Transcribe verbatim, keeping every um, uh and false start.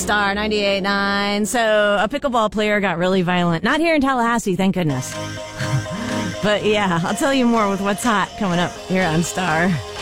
Star ninety-eight point nine. So a pickleball player got really violent. Not here in Tallahassee, thank goodness. But yeah, I'll tell you more with what's hot coming up here on Star.